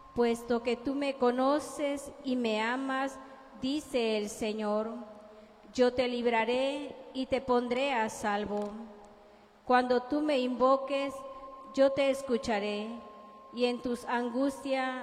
Puesto que tú me conoces y me amas, dice el Señor, yo te libraré y te pondré a salvo. Cuando tú me invoques, yo te escucharé, y en tus angustias